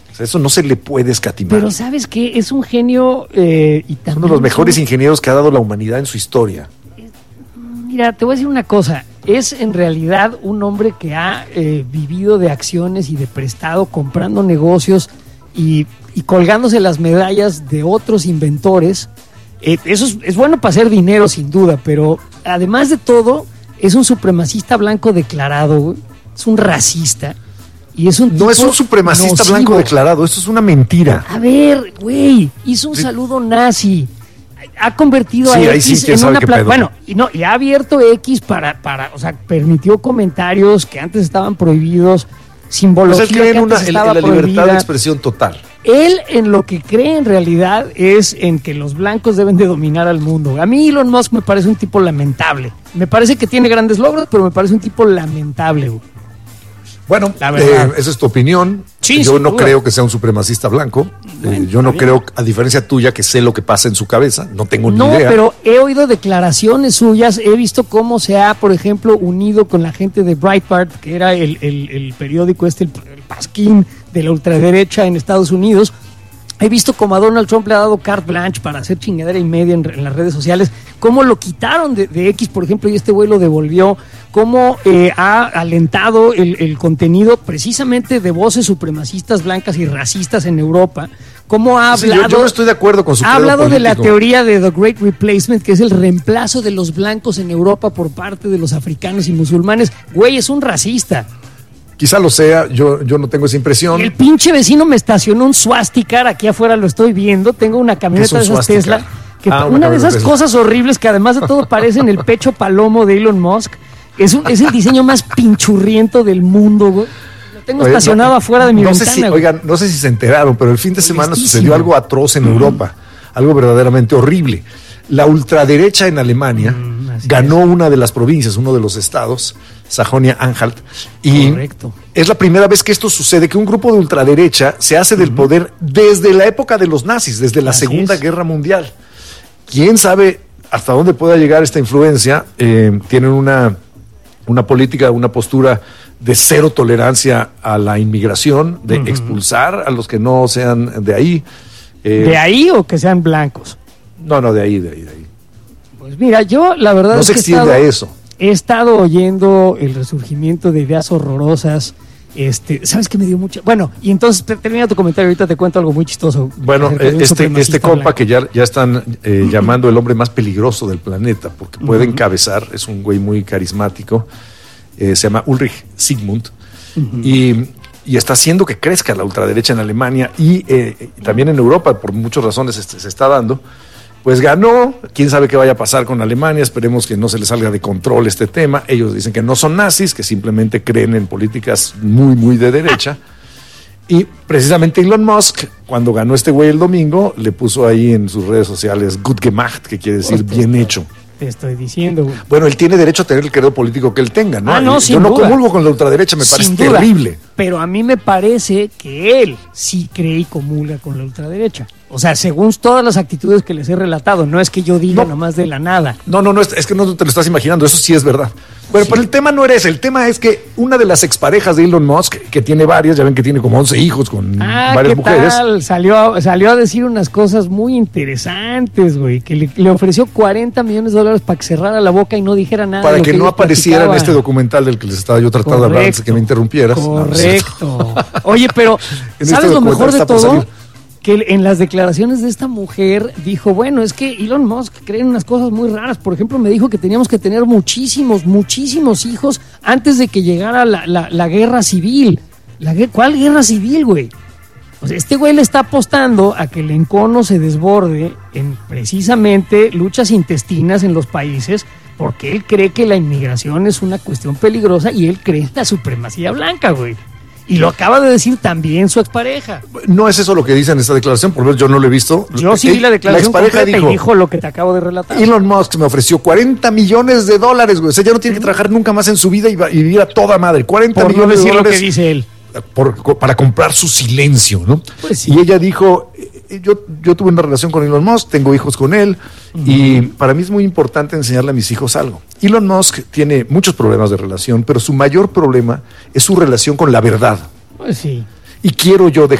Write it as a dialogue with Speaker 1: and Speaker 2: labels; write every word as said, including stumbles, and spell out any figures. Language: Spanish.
Speaker 1: O sea, eso no se le puede escatimar.
Speaker 2: Pero ¿sabes qué? Es un genio eh, y también...
Speaker 1: Uno de los mejores
Speaker 2: son...
Speaker 1: ingenieros que ha dado la humanidad en su historia.
Speaker 2: Mira, te voy a decir una cosa. Es en realidad un hombre que ha eh, vivido de acciones y de prestado, comprando negocios y, y colgándose las medallas de otros inventores. Eh, eso es, es bueno para hacer dinero, sin duda, pero además de todo, es un supremacista blanco declarado, güey. Es un racista. Y es un
Speaker 1: no es un supremacista nocivo. Blanco declarado, esto es una mentira.
Speaker 2: A ver, güey, hizo un sí. saludo nazi. Ha convertido
Speaker 1: sí,
Speaker 2: a X
Speaker 1: sí,
Speaker 2: en una plataforma. Bueno, y no, y ha abierto X para, para, o sea, permitió comentarios que antes estaban prohibidos, simbología
Speaker 1: pues él cree
Speaker 2: que
Speaker 1: en una,
Speaker 2: antes estaba
Speaker 1: en la
Speaker 2: prohibida.
Speaker 1: Libertad de expresión total.
Speaker 2: Él en lo que cree en realidad es en que los blancos deben de dominar al mundo. A mí Elon Musk me parece un tipo lamentable. Me parece que tiene grandes logros, pero me parece un tipo lamentable, güey.
Speaker 1: Bueno, eh, esa es tu opinión.
Speaker 2: Sí,
Speaker 1: yo no
Speaker 2: duda. creo
Speaker 1: que sea un supremacista blanco.
Speaker 2: Bueno,
Speaker 1: eh, yo no creo, a diferencia tuya, que sé lo que pasa en su cabeza. No tengo
Speaker 2: no,
Speaker 1: ni idea.
Speaker 2: No, pero he oído declaraciones suyas. He visto cómo se ha, por ejemplo, unido con la gente de Breitbart, que era el, el, el periódico este, el, el pasquín de la ultraderecha en Estados Unidos. He visto cómo a Donald Trump le ha dado carte blanche para hacer chingadera y media en, en las redes sociales, cómo lo quitaron de, de X, por ejemplo, y este güey lo devolvió, cómo eh, ha alentado el, el contenido precisamente de voces supremacistas blancas y racistas en Europa, cómo ha
Speaker 1: sí,
Speaker 2: hablado...
Speaker 1: Yo, yo no estoy de acuerdo con su
Speaker 2: Ha hablado
Speaker 1: político.
Speaker 2: de la teoría de The Great Replacement, que es el reemplazo de los blancos en Europa por parte de los africanos y musulmanes. Güey, es un racista.
Speaker 1: Quizá lo sea, yo, yo no tengo esa impresión.
Speaker 2: Y el pinche vecino me estacionó un swastika, aquí afuera lo estoy viendo, tengo una camioneta de esas Tesla, que
Speaker 1: ah,
Speaker 2: una, una de esas
Speaker 1: Tesla.
Speaker 2: cosas horribles que además de todo parecen el pecho palomo de Elon Musk, es, un, es el diseño más pinchurriento del mundo, güey. Lo tengo Oye, estacionado no, afuera de mi
Speaker 1: no
Speaker 2: ventana.
Speaker 1: Sé si, oigan, no sé si se enteraron, pero el fin de semana
Speaker 2: Listísimo.
Speaker 1: sucedió algo atroz en mm. Europa, algo verdaderamente horrible. La ultraderecha en Alemania mm, ganó es. una de las provincias, uno de los estados, Sajonia-Anhalt, y
Speaker 2: Correcto.
Speaker 1: es la primera vez que esto sucede, que un grupo de ultraderecha se hace del poder desde la época de los nazis, desde la
Speaker 2: Así
Speaker 1: Segunda
Speaker 2: es.
Speaker 1: Guerra Mundial. ¿Quién sabe hasta dónde pueda llegar esta influencia? Eh, tienen una, una política, una postura de cero tolerancia a la inmigración, de uh-huh. expulsar a los que no sean de ahí.
Speaker 2: Eh, ¿De ahí o que sean blancos?
Speaker 1: No, no, de ahí, de ahí, de ahí.
Speaker 2: Pues mira, yo la verdad
Speaker 1: no
Speaker 2: es
Speaker 1: se
Speaker 2: que
Speaker 1: extiende
Speaker 2: he estado,
Speaker 1: a eso.
Speaker 2: He estado oyendo el resurgimiento de ideas horrorosas. Este, ¿sabes qué me dio mucho? Bueno, y entonces te, termina tu comentario, ahorita te cuento algo muy chistoso.
Speaker 1: Bueno, este, este compa blanco. que ya, ya están eh, llamando el hombre más peligroso del planeta, porque puede uh-huh. encabezar, es un güey muy carismático, eh, se llama Ulrich Sigmund, uh-huh. y, y está haciendo que crezca la ultraderecha en Alemania y eh, también en Europa, por muchas razones este, se está dando. Pues ganó, quién sabe qué vaya a pasar con Alemania, esperemos que no se le salga de control este tema. Ellos dicen que no son nazis, que simplemente creen en políticas muy, muy de derecha. Y precisamente Elon Musk, cuando ganó este güey el domingo, le puso ahí en sus redes sociales Gut gemacht, que quiere decir bien hecho.
Speaker 2: Te estoy diciendo, güey.
Speaker 1: Bueno, él tiene derecho a tener el credo político que él tenga, ¿no?
Speaker 2: Ah, no,
Speaker 1: Yo
Speaker 2: sin
Speaker 1: no
Speaker 2: duda.
Speaker 1: comulgo con la ultraderecha, me parece
Speaker 2: sin duda.
Speaker 1: terrible.
Speaker 2: Pero a mí me parece que él sí cree y comulga con la ultraderecha. O sea, según todas las actitudes que les he relatado, no es que yo diga
Speaker 1: no.
Speaker 2: nomás de la nada.
Speaker 1: No, no, no, es, es que no te lo estás imaginando, eso sí es verdad. Bueno, sí. Pero el tema no era ese, el tema es que una de las exparejas de Elon Musk, que tiene varias, ya ven que tiene como once hijos con
Speaker 2: ah,
Speaker 1: varias
Speaker 2: ¿qué
Speaker 1: mujeres.
Speaker 2: Tal? Salió, a, salió a decir unas cosas muy interesantes, güey, que le, le ofreció cuarenta millones de dólares para que cerrara la boca y no dijera nada.
Speaker 1: Para
Speaker 2: de
Speaker 1: que,
Speaker 2: que
Speaker 1: no apareciera
Speaker 2: platicaba.
Speaker 1: en este documental del que les estaba yo tratando correcto, de hablar antes de que me interrumpieras.
Speaker 2: Correcto. No, Oye, pero ¿sabes
Speaker 1: este
Speaker 2: lo mejor de todo?
Speaker 1: Salir.
Speaker 2: Que en las declaraciones de esta mujer dijo, bueno, es que Elon Musk cree en unas cosas muy raras. Por ejemplo, me dijo que teníamos que tener muchísimos, muchísimos hijos antes de que llegara la, la, la guerra civil. La, ¿Cuál guerra civil, güey? O sea, este güey le está apostando a que el encono se desborde en precisamente luchas intestinas en los países, porque él cree que la inmigración es una cuestión peligrosa y él cree en la supremacía blanca, güey. Y lo acaba de decir también su expareja.
Speaker 1: No es eso lo que dice en esta declaración, por lo menos yo no lo he visto.
Speaker 2: Yo sí vi la declaración
Speaker 1: la
Speaker 2: completa
Speaker 1: dijo,
Speaker 2: y dijo lo que te acabo de relatar.
Speaker 1: Elon Musk me ofreció cuarenta millones de dólares, güey. O sea, ya no tiene que trabajar nunca más en su vida y, va, y vivir a toda madre. cuarenta
Speaker 2: por
Speaker 1: millones
Speaker 2: no decir
Speaker 1: de dólares.
Speaker 2: Lo que dice él.
Speaker 1: Por, para comprar su silencio, ¿no?
Speaker 2: Pues sí.
Speaker 1: Y ella dijo, yo, yo tuve una relación con Elon Musk, tengo hijos con él, uh-huh. y para mí es muy importante enseñarle a mis hijos algo. Elon Musk tiene muchos problemas de relación, pero su mayor problema es su relación con la verdad.
Speaker 2: Pues sí.
Speaker 1: Y quiero yo dejar